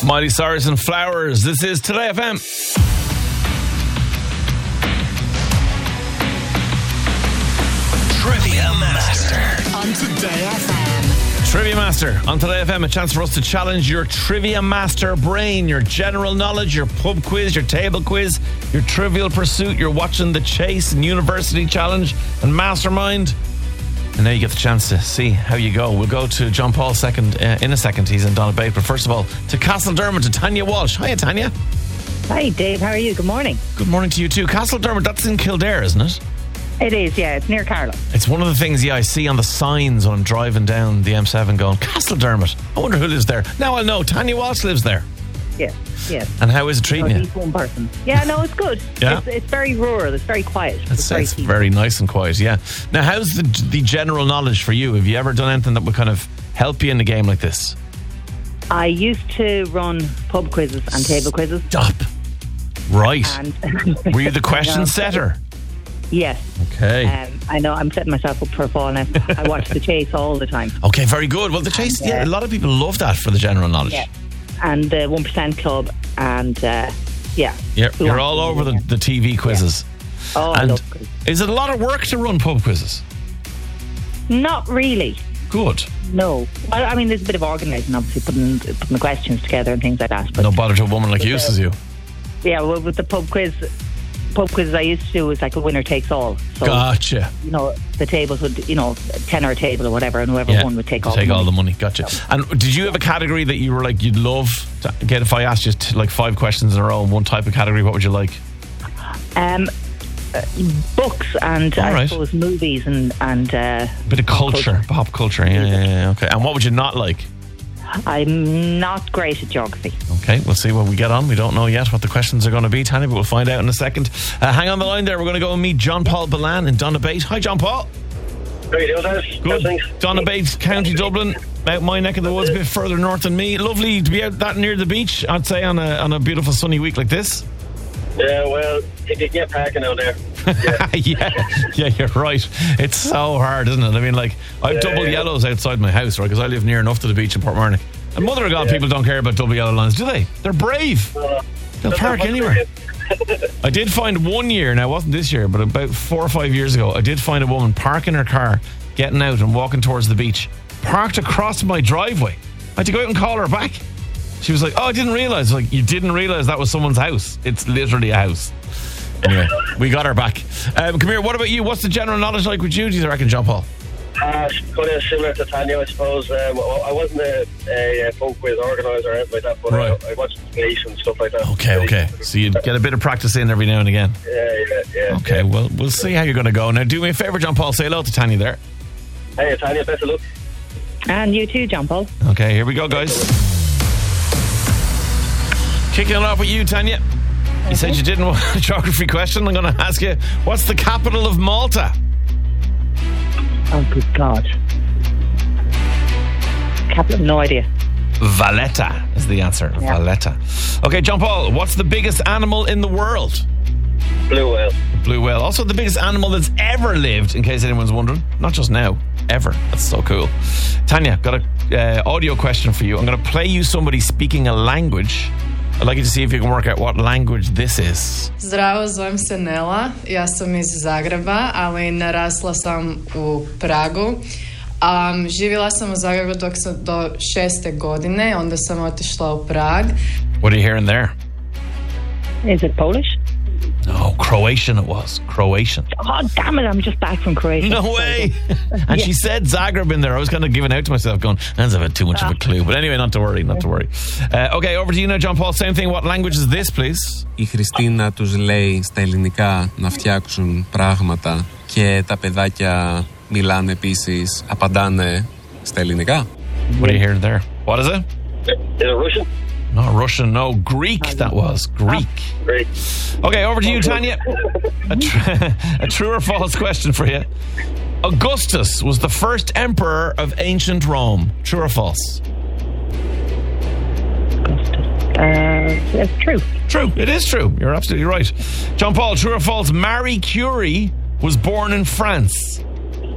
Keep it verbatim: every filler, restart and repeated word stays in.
Miley Cyrus and Flowers. This is Today F M. Trivia Master on Today F M. Trivia Master on Today F M. A chance for us to challenge your Trivia Master brain, your general knowledge, your pub quiz, your table quiz, your Trivial Pursuit, your Watching the Chase and University Challenge and Mastermind. And now you get the chance to see how you go. We'll go to John Paul second uh, in a second. He's in Donabate. But first of all, to Castledermot, to Tanya Walsh. Hiya, Tanya. Hi, Dave. How are you? Good morning. Good morning to you too. Castledermot, that's in Kildare, isn't it? It is, yeah. It's near Carlow. It's one of the things, yeah, I see on the signs when I'm driving down the M seven going, Castledermot. I wonder who lives there. Now I'll know. Tanya Walsh lives there. Yes, yes. And how is it treating no, you? He's one person. Yeah, no, it's good. Yeah? It's, it's very rural. It's very quiet. It's, It's very, it's peaceful. very nice and quiet, yeah. Now, how's the the general knowledge for you? Have you ever done anything that would kind of help you in a game like this? I used to run pub quizzes and table quizzes. Stop. Right. And Were you the question setter? Yes. Okay. Um, I know. I'm setting myself up for a fall now. I watch The Chase all the time. Okay, very good. Well, the Chase, And, uh, yeah, a lot of people love that for the general knowledge. Yeah. And the one percent Club, and uh, yeah. You're, you're all over the, the T V quizzes. Yeah. Oh, I and love quizzes. Is it a lot of work to run pub quizzes? Not really. Good. No. Well, I mean, there's a bit of organising, obviously, putting, putting the questions together and things like that. But No bother to a woman like you, says you. yeah, well, with the pub quiz, pub quizzes I used to do was like a winner takes all. So, Gotcha. you know, the tables would, you know, tenner a table or whatever, and whoever Yeah, won would take all take the all the money. money. Gotcha. And did you have a category that you were like you'd love to get if I asked you to, like five questions in a row in one type of category? What would you like? Um, uh, books and All I right. suppose movies and and uh, Bit of pop culture, pop culture. Yeah, yeah, yeah. Okay. And what would you not like? I'm not great at geography. Okay, we'll see what we get on. We don't know yet what the questions are going to be, Tanya, but we'll find out in a second. Uh, hang on the line there. We're going to go and meet John Paul Balan in Donabate. Hi, John Paul. How are you doing, guys? Good. Thanks. Donabate, County Dublin, out my neck of the woods, a bit further north than me. Lovely to be out that near the beach, I'd say, on a on a beautiful sunny week like this. Yeah, well, you can get parking out there. Yeah. yeah, yeah, you're right. It's so hard, isn't it? I mean, like, I've Yeah, double yeah. yellows outside my house, right? Because I live near enough to the beach in Portmarnock. And mother of God, Yeah. people don't care about double yellow lines, do they? They're brave. Uh, They'll park anywhere. I did find one year, now it wasn't this year, but about four or five years ago, I did find a woman parking her car, getting out and walking towards the beach, parked across my driveway. I had to go out and call her back. She was like, oh, I didn't realise. Like, you didn't realise that was someone's house. It's literally a house. Anyway, we got her back. Um, come here, what about you? What's the general knowledge like with you, do you reckon, John Paul? Uh, kind of similar to Tanya, I suppose. Um, I wasn't a, a, a pub quiz organiser or anything like that, but Right. I, I watched the Chase and stuff like that. Okay, okay. So you get a bit of practice in every now and again. Yeah, yeah, yeah. Okay, yeah. well, we'll see how you're going to go. Now, do me a favour, John Paul. Say hello to Tanya there. Hey, Tanya, best of luck. And you too, John Paul. Okay, here we go, guys. Kicking it off with you, Tanya. You said you didn't want a geography question. I'm going to ask you, what's the capital of Malta? Oh, good God. Capital, no idea. Valletta is the answer. Yeah. Valletta. Okay, John Paul, what's the biggest animal in the world? Blue whale. Blue whale. Also the biggest animal that's ever lived, in case anyone's wondering. Not just now, ever. That's so cool. Tanya, got a uh, audio question for you. I'm going to play you somebody speaking a language. I'd like you to see if you can work out what language this is. Zdravo, zovem se Nela. Ja sam iz Zagreba, ali narasla sam u Pragu. Um, živjela sam u Zagrebu dok sam do šeste godine, onda sam otišla u Prag. What are you hearing there? Is it Polish? No, Croatian it was. Croatian. Oh, damn it, I'm just back from Croatia. No way. And she said Zagreb in there. I was kind of giving out to myself going, that's a bit too much of a clue. But anyway, not to worry, not to worry. Uh, okay, over to you now, John Paul. Same thing. What language is this, please? Η Χριστίνα τους λέει στα ελληνικά να φτιάξουν πράγματα και τα παιδάκια μιλάνε επίσης, απαντάνε στα ελληνικά. What are you hearing there? What is it? Is it Russian? Not Russian, no. Greek, that was. Greek. Great. Okay, over to you, Tanya. A, tr- a true or false question for you. Augustus was the first emperor of ancient Rome. True or false? Uh, it's true. True. It is true. You're absolutely right. John Paul, true or false? Marie Curie was born in France.